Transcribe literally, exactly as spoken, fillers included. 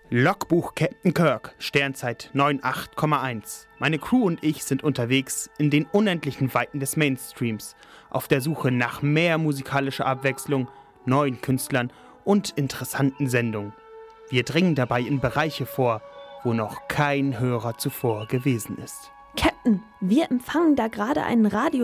Logbuch Captain Kirk, Sternzeit neun acht Komma eins. Meine Crew und ich sind unterwegs in den unendlichen Weiten des Mainstreams, auf der Suche nach mehr musikalischer Abwechslung, neuen Künstlern und interessanten Sendungen. Wir dringen dabei in Bereiche vor, wo noch kein Hörer zuvor gewesen ist. Captain, wir empfangen da gerade einen Radio